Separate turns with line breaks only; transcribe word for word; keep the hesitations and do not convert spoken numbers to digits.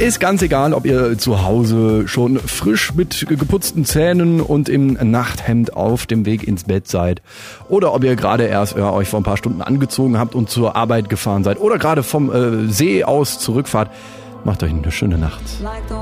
Ist ganz egal, ob ihr zu Hause schon frisch mit geputzten Zähnen und im Nachthemd auf dem Weg ins Bett seid oder ob ihr gerade erst ja, euch vor ein paar Stunden angezogen habt und zur Arbeit gefahren seid oder gerade vom äh, See aus zurückfahrt. Macht euch eine schöne Nacht.